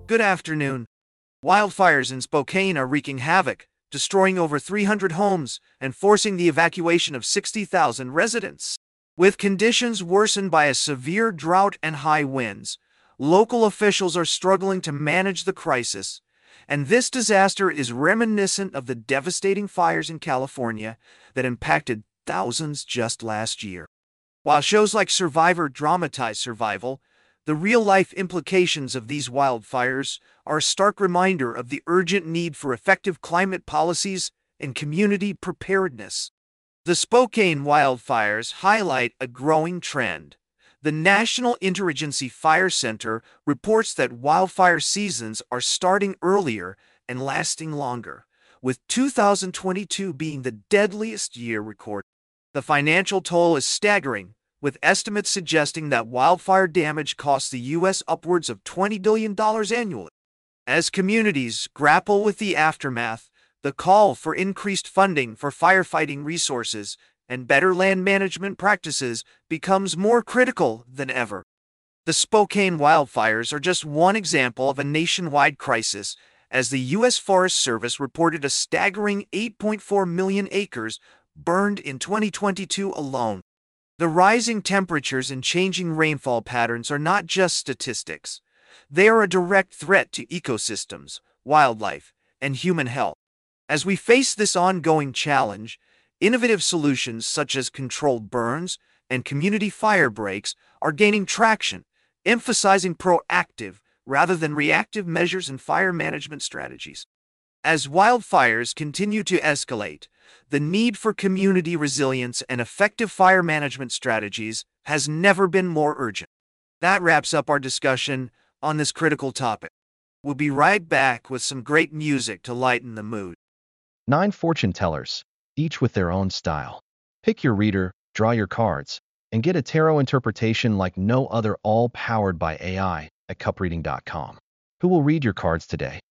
Good afternoon. Wildfires in Spokane are wreaking havoc, destroying over 300 homes and forcing the evacuation of 60,000 residents. With conditions worsened by a severe drought and high winds, local officials are struggling to manage the crisis, and this disaster is reminiscent of the devastating fires in California that impacted thousands just last year. While shows like Survivor dramatize survival, the real-life implications of these wildfires are a stark reminder of the urgent need for effective climate policies and community preparedness. The Spokane wildfires highlight a growing trend. The National Interagency Fire Center reports that wildfire seasons are starting earlier and lasting longer, with 2022 being the deadliest year recorded. The financial toll is staggering, with estimates suggesting that wildfire damage costs the U.S. upwards of $20 billion annually. As communities grapple with the aftermath, the call for increased funding for firefighting resources and better land management practices becomes more critical than ever. The Spokane wildfires are just one example of a nationwide crisis, as the U.S. Forest Service reported a staggering 8.4 million acres burned in 2022 alone. The rising temperatures and changing rainfall patterns are not just statistics. They are a direct threat to ecosystems, wildlife, and human health. As we face this ongoing challenge, innovative solutions such as controlled burns and community fire breaks are gaining traction, emphasizing proactive rather than reactive measures and fire management strategies. As wildfires continue to escalate, the need for community resilience and effective fire management strategies has never been more urgent. That wraps up our discussion on this critical topic. We'll be right back with some great music to lighten the mood. 9 fortune tellers, each with their own style. Pick your reader, draw your cards, and get a tarot interpretation like no other, all powered by AI at cupreading.com. Who will read your cards today?